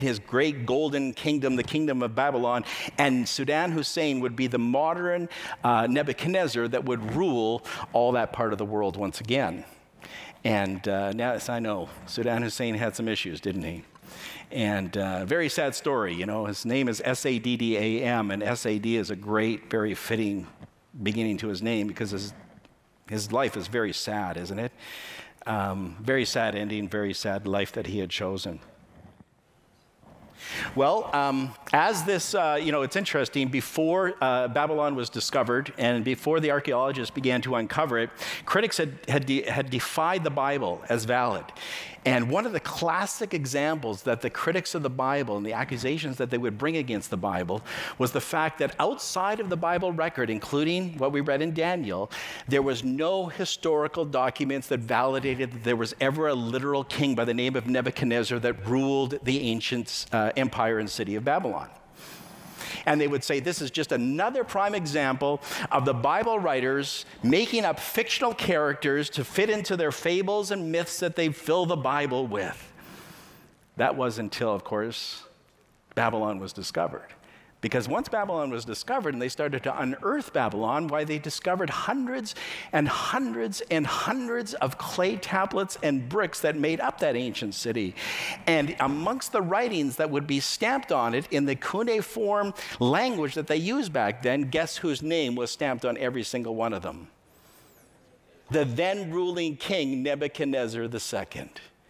his great golden kingdom, the kingdom of Babylon, and Saddam Hussein would be the modern Nebuchadnezzar that would rule all that part of the world once again. And now, yes, I know, Saddam Hussein had some issues, didn't he? And very sad story, you know. His name is Saddam, and Sad is a great, very fitting beginning to his name because his life is very sad, isn't it? Very sad ending, very sad life that he had chosen. Well, as this, it's interesting, before Babylon was discovered and before the archaeologists began to uncover it, critics had defied the Bible as valid. And one of the classic examples that the critics of the Bible and the accusations that they would bring against the Bible was the fact that outside of the Bible record, including what we read in Daniel, there was no historical documents that validated that there was ever a literal king by the name of Nebuchadnezzar that ruled the ancient empire and city of Babylon. And they would say this is just another prime example of the Bible writers making up fictional characters to fit into their fables and myths that they fill the Bible with. That was until, of course, Babylon was discovered. Because once Babylon was discovered and they started to unearth Babylon, why they discovered hundreds and hundreds and hundreds of clay tablets and bricks that made up that ancient city. And amongst the writings that would be stamped on it in the cuneiform language that they used back then, guess whose name was stamped on every single one of them? The then ruling king, Nebuchadnezzar II.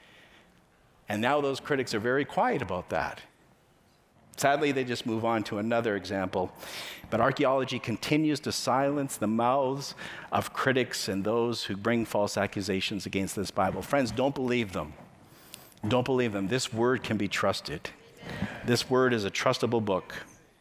And now those critics are very quiet about that. Sadly, they just move on to another example. But archaeology continues to silence the mouths of critics and those who bring false accusations against this Bible. Friends, don't believe them. Don't believe them. This word can be trusted. This word is a trustable book.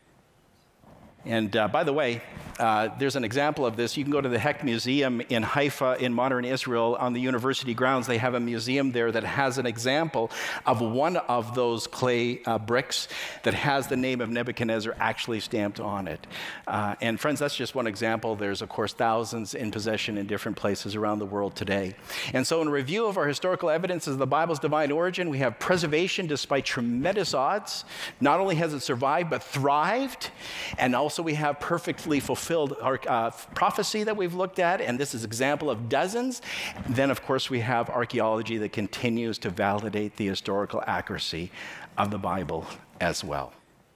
And by the way, there's an example of this. You can go to the Heck Museum in Haifa in modern Israel on the university grounds. They have a museum there that has an example of one of those clay bricks that has the name of Nebuchadnezzar actually stamped on it. And friends, that's just one example. There's, of course, thousands in possession in different places around the world today. And so in a review of our historical evidence of the Bible's divine origin, we have preservation despite tremendous odds. Not only has it survived, but thrived. And also we have perfectly fulfilled our prophecy that we've looked at, and this is an example of dozens. Then, of course, we have archaeology that continues to validate the historical accuracy of the Bible as well.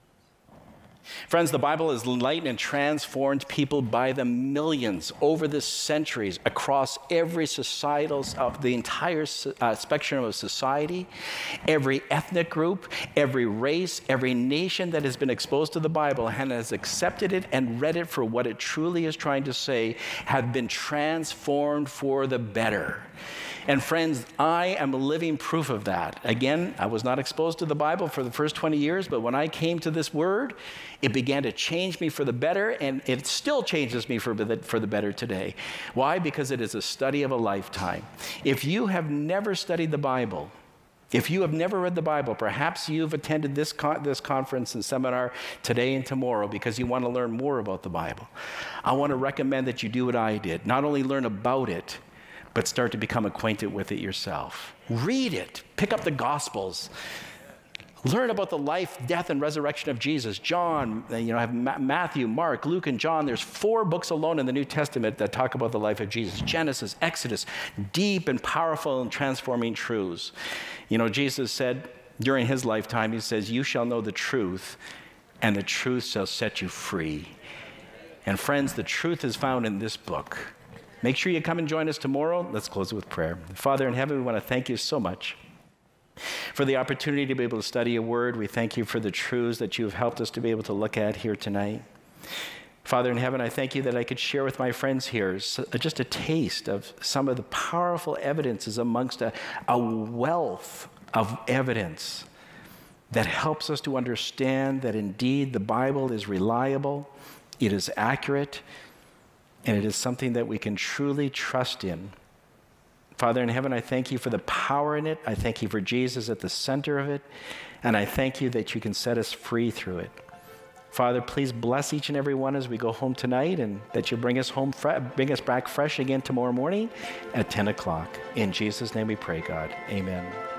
Friends, the Bible has enlightened and transformed people by the millions over the centuries across every societal, of the entire spectrum of society, every ethnic group, every race, every nation that has been exposed to the Bible and has accepted it and read it for what it truly is trying to say, have been transformed for the better. And friends, I am a living proof of that. Again, I was not exposed to the Bible for the first 20 years, but when I came to this word, it began to change me for the better, and it still changes me for the better today. Why? Because it is a study of a lifetime. If you have never studied the Bible, if you have never read the Bible, perhaps you've attended this conference and seminar today and tomorrow because you want to learn more about the Bible. I want to recommend that you do what I did. Not only learn about it, but start to become acquainted with it yourself. Read it. Pick up the Gospels. Learn about the life, death, and resurrection of Jesus. John, have Matthew, Mark, Luke, and John. There's 4 books alone in the New Testament that talk about the life of Jesus. Genesis, Exodus, deep and powerful and transforming truths. Jesus said during his lifetime, he says, "You shall know the truth, and the truth shall set you free." And friends, the truth is found in this book. Make sure you come and join us tomorrow. Let's close with prayer. Father in heaven, we want to thank you so much for the opportunity to be able to study your word. We thank you for the truths that you have helped us to be able to look at here tonight. Father in heaven, I thank you that I could share with my friends here just a taste of some of the powerful evidences amongst a wealth of evidence that helps us to understand that indeed the Bible is reliable, it is accurate, and it is something that we can truly trust in. Father in heaven, I thank you for the power in it. I thank you for Jesus at the center of it. And I thank you that you can set us free through it. Father, please bless each and every one as we go home tonight, and that you bring us back fresh again tomorrow morning at 10 o'clock. In Jesus' name we pray, God. Amen.